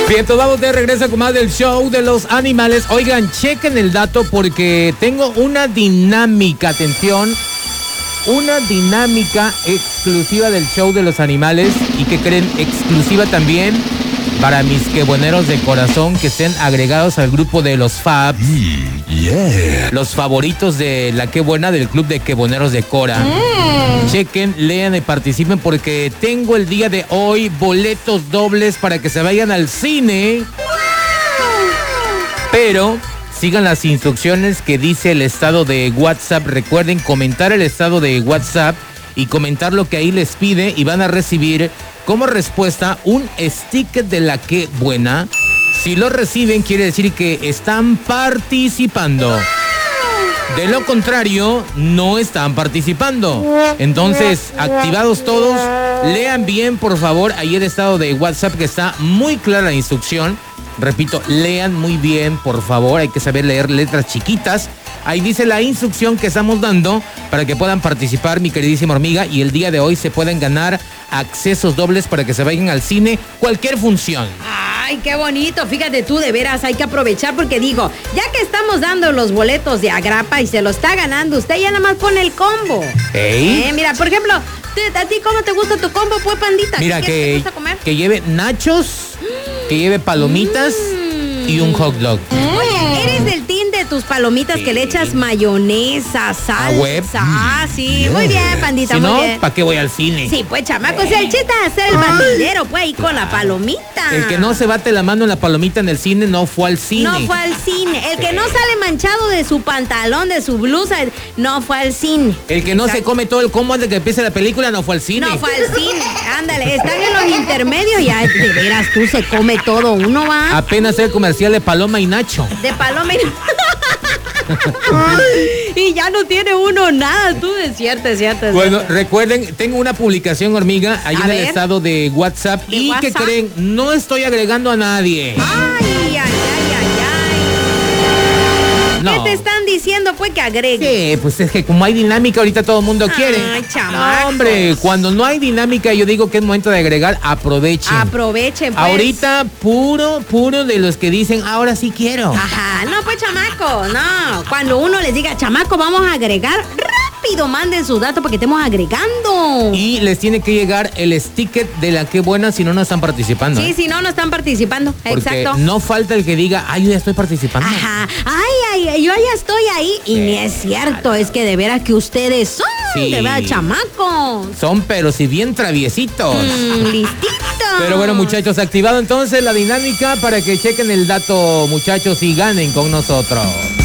Bien, entonces vamos de regreso con más del show de los animales. Oigan, chequen el dato porque tengo una dinámica, atención, una dinámica exclusiva del show de los animales. ¿Y qué creen? Exclusiva también para mis queboneros de corazón que estén agregados al grupo de los Fabs. Los favoritos de la Qué Buena, del club de queboneros de Cora. Chequen, lean y participen porque tengo el día de hoy boletos dobles para que se vayan al cine. Pero sigan las instrucciones que dice el estado de WhatsApp. Recuerden comentar el estado de WhatsApp y comentar lo que ahí les pide y van a recibir como respuesta un sticker de la Qué Buena. Si lo reciben, quiere decir que están participando. De lo contrario, no están participando. Entonces, activados todos, lean bien, por favor, ahí el estado de WhatsApp que está muy clara la instrucción. Repito, lean muy bien, por favor, hay que saber leer letras chiquitas. Ahí dice la instrucción que estamos dando para que puedan participar, mi queridísima hormiga, y el día de hoy se pueden ganar accesos dobles para que se vayan al cine, cualquier función. Ay, qué bonito, fíjate tú, de veras, hay que aprovechar porque digo, ya que estamos dando los boletos de agrapa y se lo está ganando, usted ya nada más pone el combo. Mira, por ejemplo, ¿a ti cómo te gusta tu combo, pues, pandita? Mira, ¿Qué te gusta comer? Que lleve nachos, que lleve palomitas y un hot dog. Oye, ¿eres del team de tus palomitas que le echas mayonesa, salsa? Sí, muy bien, pandita, si muy no, bien. ¿para qué voy al cine? Sí, pues, chamaco, si el chiste es hacer el bandidero, pues, ahí con la palomita. El que no se bate la mano en la palomita en el cine no fue al cine. No fue al cine. El que no sale manchado de su pantalón, de su blusa, no fue al cine. El que no se come todo el combo antes de que empiece la película no fue al cine. No fue al cine. Ándale, están en los intermedios y ya de veras tú se come todo uno, va. Apenas el comercial de Paloma y Nacho. De Paloma y y ya no tiene uno nada, tú, es cierto. Bueno, recuerden, tengo una publicación, hormiga, ahí en el estado de WhatsApp. ¿Y qué creen? No estoy agregando a nadie. Ay. No. ¿Qué te están diciendo, pues, que agregues? Sí, pues es que como hay dinámica, ahorita todo el mundo quiere. Ay, chamacos. No, hombre, cuando no hay dinámica, yo digo que es momento de agregar, aprovechen. Aprovechen, pues. Ahorita, puro de los que dicen, ahora sí quiero. Ajá, no, pues, chamaco, no. Cuando uno les diga, chamaco, vamos a agregar, rápido manden sus datos para que estemos agregando. Y les tiene que llegar el sticker de la Qué Buena, si no, no están participando. Sí, si no, no están participando. Porque exacto. no falta el que diga, ay, yo ya estoy participando. Ajá, ay, yo ya estoy ahí. Y ni es cierto, es que de veras que ustedes son, de verdad, chamacos. Son, pero si bien traviesitos. Listitos. Pero bueno, muchachos, activado entonces la dinámica para que chequen el dato, muchachos, y ganen con nosotros.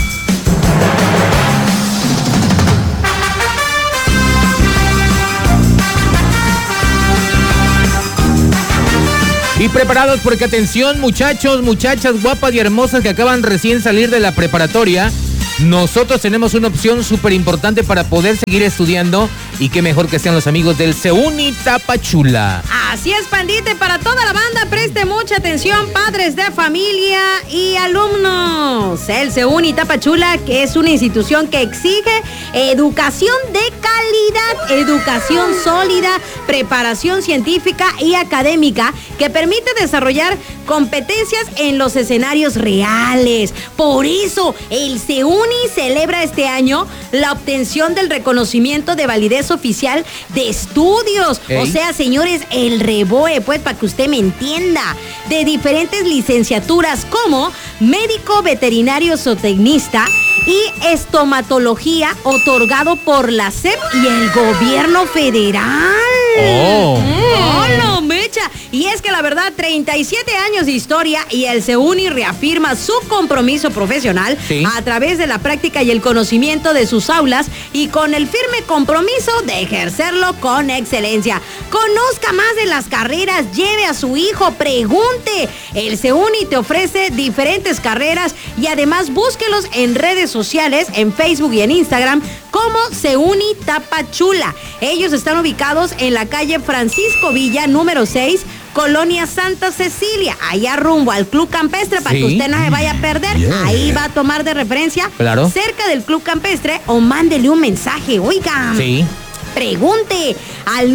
Y preparados porque atención, muchachos, muchachas guapas y hermosas que acaban recién salir de la preparatoria. Nosotros tenemos una opción súper importante para poder seguir estudiando y qué mejor que sean los amigos del CEUNY Tapachula. Así es, pandita, para toda la banda, preste mucha atención, padres de familia y alumnos. El CEUNY Tapachula, que es una institución que exige educación de calidad, educación sólida, preparación científica y académica que permite desarrollar competencias en los escenarios reales. Por eso, el CEUNY celebra este año la obtención del reconocimiento de validez oficial de estudios. O sea, señores, el REVOE, pues, para que usted me entienda, de diferentes licenciaturas como médico veterinario zootecnista y estomatología, otorgado por la SEP y el gobierno federal. ¡Hola, mecha! Y es que la verdad, 37 años de historia y el CEUNY reafirma su compromiso profesional a través de la práctica y el conocimiento de sus aulas y con el firme compromiso de ejercerlo con excelencia. Conozca más de las carreras, lleve a su hijo, pregunte. El CEUNY te ofrece diferentes carreras y además búsquelos en redes sociales, en Facebook y en Instagram como CEUNY Tapachula. Ellos están ubicados en la calle Francisco Villa, número 6, Colonia Santa Cecilia, allá rumbo al Club Campestre, para que usted no se vaya a perder. Ahí va a tomar de referencia cerca del Club Campestre o mándele un mensaje, oigan. pregunte al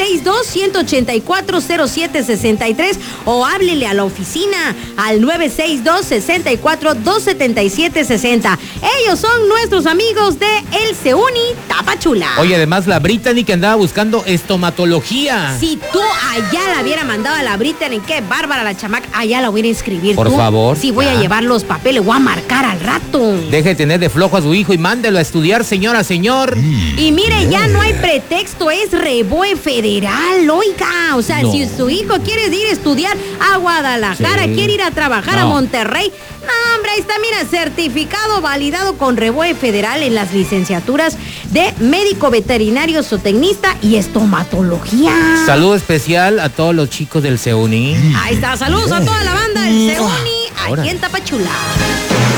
962-184-0763 o háblele a la oficina al 962-64-277-60. Ellos son nuestros amigos de El Seuni Tapachula. Oye, además la Brittany que andaba buscando estomatología. Si tú allá la hubiera mandado a la Brittany, qué bárbara la chamaca, allá la voy a inscribir. Por favor. Sí, voy a llevar los papeles, voy a marcar al rato. Deje de tener de flojo a su hijo y mándelo a estudiar, señora, señor. Y mire, ya no hay pretexto, es Reboe Federal, oiga. O sea, No. si su hijo quiere ir a estudiar a Guadalajara, Sí. quiere ir a trabajar a Monterrey, no, hombre, ahí está, mira, certificado validado con Reboe Federal en las licenciaturas de médico veterinario zootecnista y estomatología. Saludo especial a todos los chicos del Seuni. Ahí está, saludos a toda la banda del Seuni, Ahora. aquí en Tapachula.